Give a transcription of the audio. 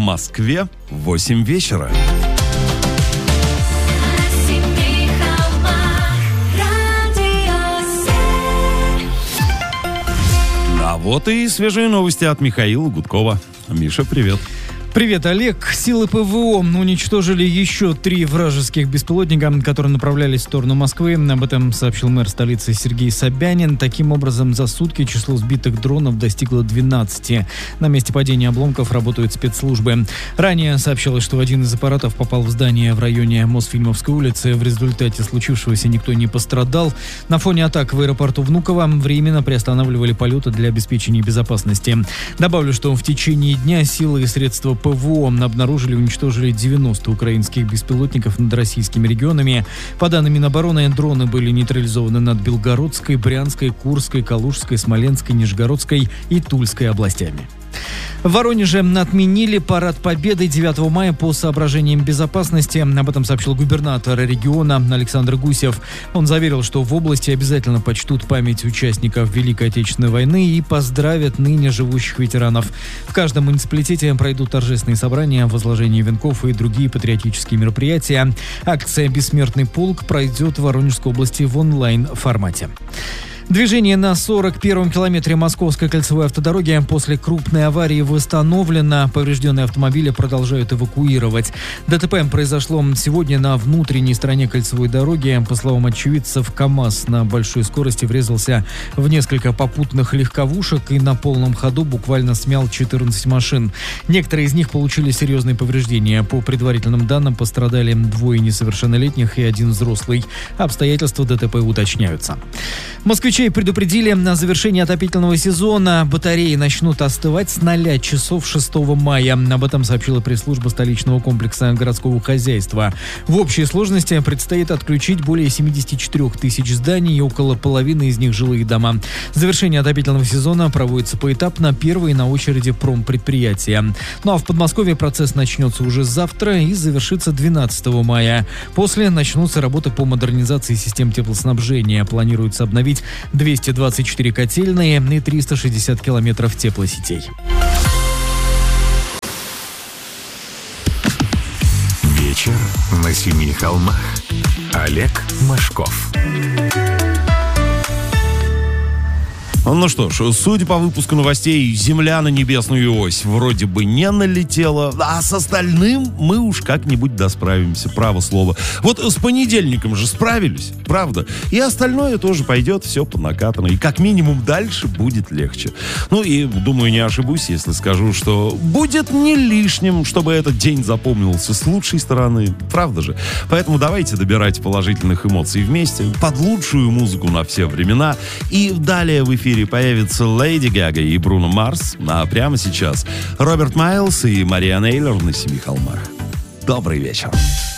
Москве 8 вечера. А вот и свежие новости от Михаила Гудкова. Миша, привет. Привет, Олег. Силы ПВО уничтожили еще 3 вражеских беспилотника, которые направлялись в сторону Москвы. Об этом сообщил мэр столицы Сергей Собянин. Таким образом, за сутки число сбитых дронов достигло 12. На месте падения обломков работают спецслужбы. Ранее сообщалось, что один из аппаратов попал в здание в районе Мосфильмовской улицы. В результате случившегося никто не пострадал. На фоне атак в аэропорту Внуково временно приостанавливали полеты для обеспечения безопасности. Добавлю, что в течение дня силы и средства ПВО обнаружили и уничтожили 90 украинских беспилотников над российскими регионами. По данным Минобороны, дроны были нейтрализованы над Белгородской, Брянской, Курской, Калужской, Смоленской, Нижегородской и Тульской областями. В Воронеже отменили парад Победы 9 мая по соображениям безопасности. Об этом сообщил губернатор региона Александр Гусев. Он заверил, что в области обязательно почтут память участников Великой Отечественной войны и поздравят ныне живущих ветеранов. В каждом муниципалитете пройдут торжественные собрания, возложение венков и другие патриотические мероприятия. Акция «Бессмертный полк» пройдет в Воронежской области в онлайн-формате. Движение на 41-м километре Московской кольцевой автодороги после крупной аварии восстановлено. Поврежденные автомобили продолжают эвакуировать. ДТП произошло сегодня на внутренней стороне кольцевой дороги. По словам очевидцев, КАМАЗ на большой скорости врезался в несколько попутных легковушек и на полном ходу буквально смял 14 машин. Некоторые из них получили серьезные повреждения. По предварительным данным, пострадали 2 несовершеннолетних и 1 взрослый. Обстоятельства ДТП уточняются. Москвичей предупредили, на завершение отопительного сезона батареи начнут остывать с 0 часов 6 мая. Об этом сообщила пресс-служба столичного комплекса городского хозяйства. В общей сложности предстоит отключить более 74 тысяч зданий и около половины из них жилые дома. Завершение отопительного сезона проводится поэтапно. Первые на очереди промпредприятия. Ну а в Подмосковье процесс начнется уже завтра и завершится 12 мая. После начнутся работы по модернизации систем теплоснабжения. Планируется обновить 224 котельные и 360 километров теплосетей. Вечер на 7 холмах. Олег Машков. Ну что ж, судя по выпуску новостей, Земля на небесную ось вроде бы не налетела, а с остальным мы уж как-нибудь досправимся, право слово. Вот с понедельником же справились, правда? И остальное тоже пойдет все по накатанной. И как минимум дальше будет легче. Ну и, думаю, не ошибусь, если скажу, что будет не лишним, чтобы этот день запомнился с лучшей стороны, правда же? Поэтому давайте добирать положительных эмоций вместе, под лучшую музыку на все времена. И далее в эфире появится Леди Гага и Бруно Марс, а прямо сейчас Роберт Майлз и Мариан Эйлер на 7 холмах. Добрый вечер.